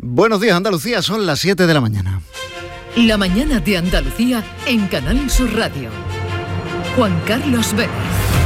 Buenos días, Andalucía, son las 7 de la mañana. La mañana de Andalucía en Canal Sur Radio. Juan Carlos Vélez.